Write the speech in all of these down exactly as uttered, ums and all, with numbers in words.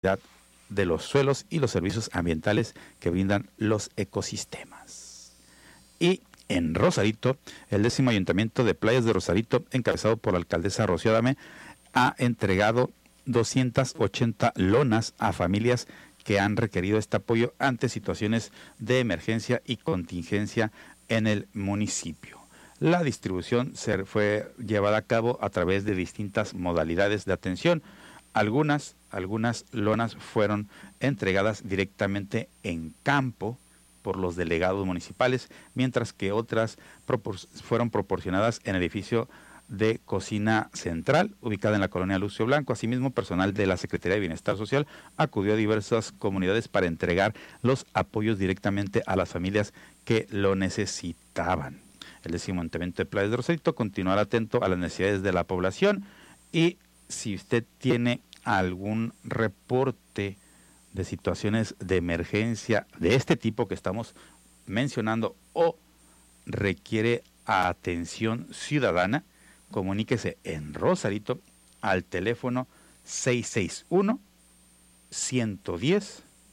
de los suelos y los servicios ambientales que brindan los ecosistemas. Y en Rosarito, el décimo ayuntamiento de Playas de Rosarito, encabezado por la alcaldesa Rocío Adame, ha entregado doscientas ochenta lonas a familias que han requerido este apoyo ante situaciones de emergencia y contingencia en el municipio. La distribución se fue llevada a cabo a través de distintas modalidades de atención. Algunas, algunas lonas fueron entregadas directamente en campo por los delegados municipales, mientras que otras propor- fueron proporcionadas en el edificio de Cocina Central, ubicada en la colonia Lucio Blanco. Asimismo, personal de la Secretaría de Bienestar Social acudió a diversas comunidades para entregar los apoyos directamente a las familias que lo necesitaban. El décimo ayuntamiento de Playas de Rosarito continuará atento a las necesidades de la población, y si usted tiene algún reporte de situaciones de emergencia de este tipo que estamos mencionando o requiere atención ciudadana, comuníquese en Rosarito al teléfono seis seis uno, uno uno cero,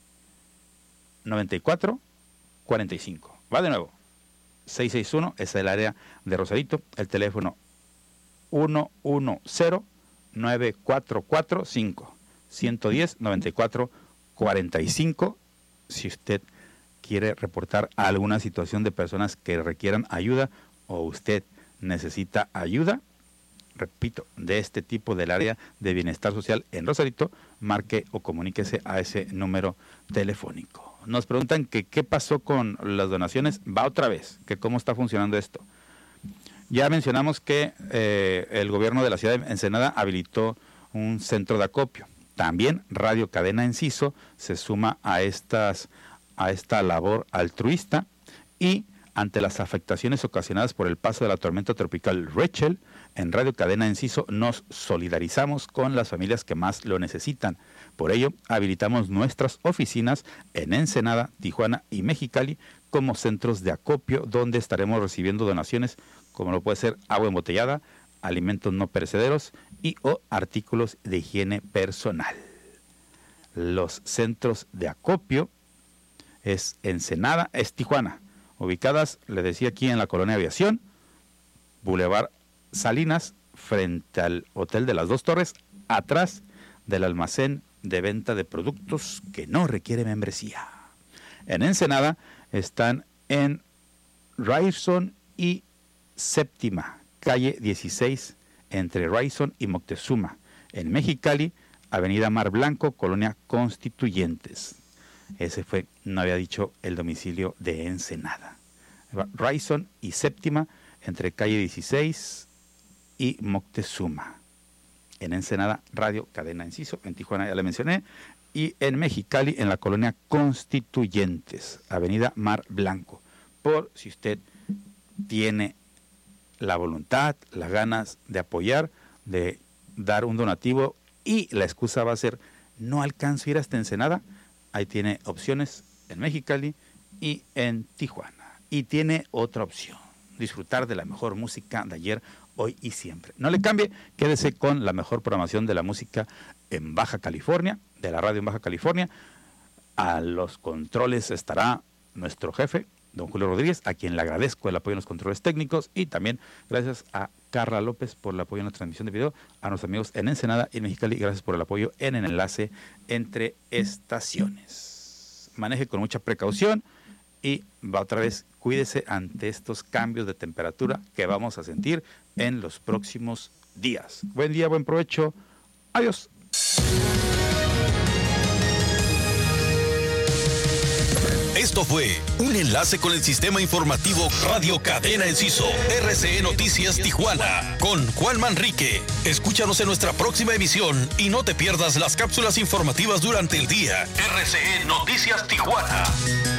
nueve cuatro cuatro cinco. Va de nuevo. seis seis uno es el área de Rosarito, el teléfono uno uno cero, nueve cuatro cuatro cinco, uno uno cero, nueve cuatro cuatro cinco, si usted quiere reportar alguna situación de personas que requieran ayuda o usted necesita ayuda, repito, de este tipo del área de bienestar social en Rosarito, marque o comuníquese a ese número telefónico. Nos preguntan que qué pasó con las donaciones. Va otra vez, que cómo está funcionando esto. Ya mencionamos que eh, el gobierno de la ciudad de Ensenada habilitó un centro de acopio. También Radio Cadena Enciso se suma a estas a esta labor altruista, y ante las afectaciones ocasionadas por el paso de la tormenta tropical Rachel, en Radio Cadena Enciso nos solidarizamos con las familias que más lo necesitan. Por ello, habilitamos nuestras oficinas en Ensenada, Tijuana y Mexicali como centros de acopio, donde estaremos recibiendo donaciones como lo puede ser agua embotellada, alimentos no perecederos y o artículos de higiene personal. Los centros de acopio es Ensenada, es Tijuana, ubicadas, le decía, aquí en la Colonia Aviación, Boulevard Salinas, frente al Hotel de las Dos Torres, atrás del almacén de venta de productos que no requiere membresía. En Ensenada están en Ryerson y Séptima, calle dieciséis, entre Ryerson y Moctezuma. En Mexicali, Avenida Mar Blanco, Colonia Constituyentes. Ese fue, no había dicho el domicilio de Ensenada. Ryerson y Séptima, entre calle dieciséis y Moctezuma. En Ensenada, Radio Cadena Enciso. En Tijuana ya le mencioné. Y en Mexicali, en la Colonia Constituyentes, Avenida Mar Blanco. Por si usted tiene la voluntad, las ganas de apoyar, de dar un donativo, y la excusa va a ser, no alcanzo a ir hasta Ensenada, ahí tiene opciones en Mexicali y en Tijuana. Y tiene otra opción, disfrutar de la mejor música de ayer, hoy y siempre. No le cambie, quédese con la mejor programación de la música en Baja California, de la radio en Baja California. A los controles estará nuestro jefe, don Julio Rodríguez, a quien le agradezco el apoyo en los controles técnicos, y también gracias a Carla López por el apoyo en la transmisión de video, a nuestros amigos en Ensenada y en Mexicali, gracias por el apoyo en el enlace entre estaciones. Maneje con mucha precaución y va otra vez, cuídese ante estos cambios de temperatura que vamos a sentir en los próximos días. Buen día, buen provecho, adiós. Esto fue un enlace con el sistema informativo Radio Cadena Enciso, R C E Noticias Tijuana, con Juan Manrique. Escúchanos en nuestra próxima emisión y no te pierdas las cápsulas informativas durante el día. R C E Noticias Tijuana.